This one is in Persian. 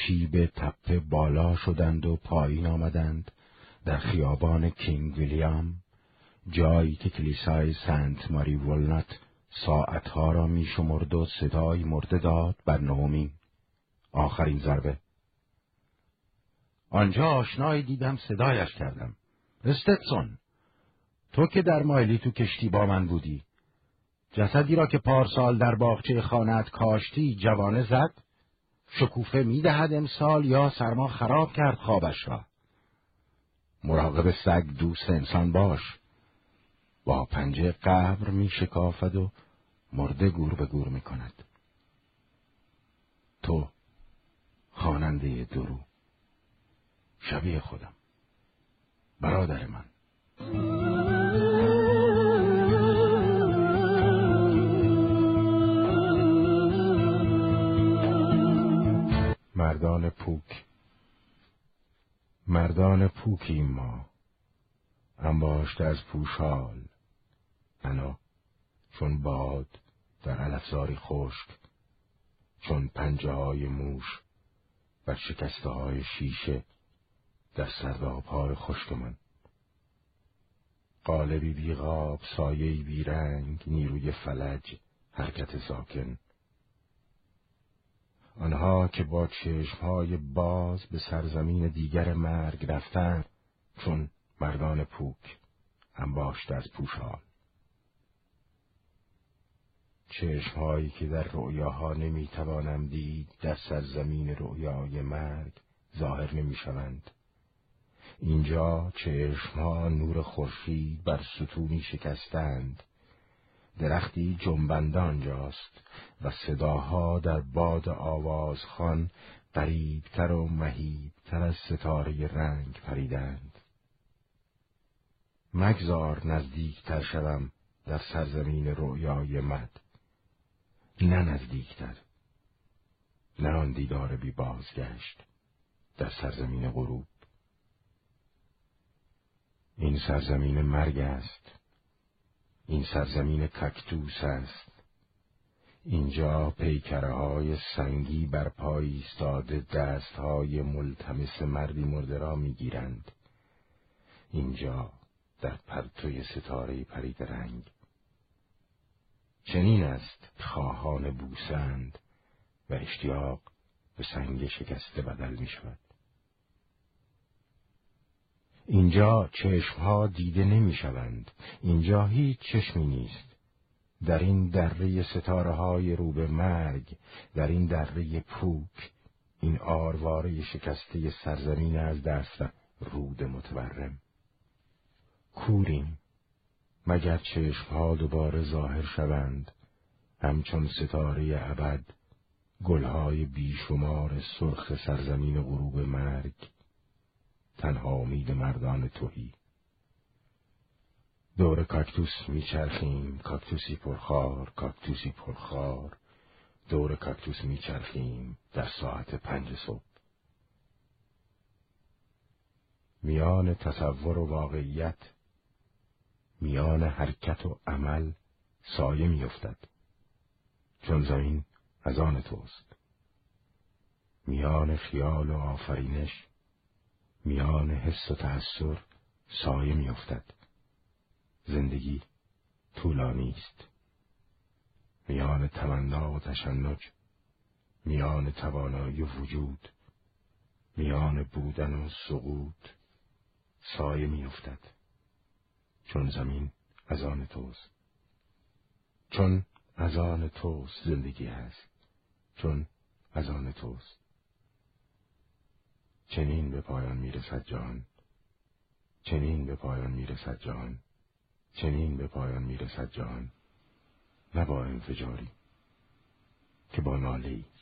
شیب تپه بالا شدند و پایین آمدند در خیابان کینگ ویلیام، جایی که کلیسای سنت ماری ولنات ساعتها را می شمرد و صدای مرده داد بر نهمین آخرین ضربه. آنجا آشنایی دیدم، صدایش کردم. استتسون، تو که در مایلی تو کشتی با من بودی، جسدی را که پارسال در باغچه خانه‌ات کاشتی جوانه زد؟ شکوفه می‌دهد امسال یا سرما خراب کرد خوابش را؟ مراقب سگ دوست انسان باش، با پنجه قبر می‌شکافد و مرده گور به گور می‌کند. تو خواننده درو، شبیه خودم، برادر من. مردان پوک. مردان پوکیم ما، انباشته از پوشال، بنا چون باد در علفزاری خشک، چون پنجه های موش و شکسته های شیشه در سرداب‌های خشکمان. قالبی بیغاب، سایه‌ای بیرنگ، نیروی فلج، حرکت ساکن. آنها که با چشمهای باز به سرزمین دیگر مرگ رفتند، چون مردان پوک، انباشته از پوشال. چشمهایی که در رؤیاها نمیتوانم دید، در سرزمین رؤیای مرگ ظاهر نمیشوند. اینجا چشمها نور خورشید بر ستونی شکستند، درختی جنبنده آنجاست و صداها در باد آوازخوان غریبتر و مهیبتر از ستاره رنگ پریدند. مگذار نزدیکتر شوم در سرزمین رؤیای مد، نه نزدیکتر، نه آن دیدار بی بازگشت در سرزمین غروب. این سرزمین مرگ است، این سرزمین کاکتوس است. اینجا پیکره‌های سنگی بر پای ایستاده دست‌های ملتمس مردی مرده را می‌گیرند. اینجا در پرتوی ستاره پرید رنگ. چنین است خواهان بوسند و اشتیاق به سنگ شکسته بدل می‌شود. اینجا چشمها دیده نمی‌شوند، اینجا هیچ چشمی نیست. در این دره ستاره‌های رو به مرگ، در این دره پوک، این آرواره شکسته سرزمین از دست رود متورم. کوریم، مگر چشمها دوباره ظاهر شوند، همچون ستاره ابد، گلهای بیشمار سرخ سرزمین غروب مرگ، تنها امید مردان تهی. دور کاکتوس میچرخیم، کاکتوسی پرخار، کاکتوسی پرخار، دور کاکتوس میچرخیم در ساعت 5 صبح. میان تصور و واقعیت، میان حرکت و عمل سایه میافتد، چون زمین از آن توست. میان خیال و آفرینش، میان حس و تأثر سایه میافتد. زندگی طولانی است. میان تمنا و تشنج، میان توانایی وجود، میان بودن و سقوط سایه میافتد، چون زمین از آن توست. چون از آن توست زندگی است، چون از آن توست. چنین به پایان میرسد جهان، چنین به پایان میرسد جهان، چنین به پایان میرسد جهان، نه با انفجاری که با ناله‌ای.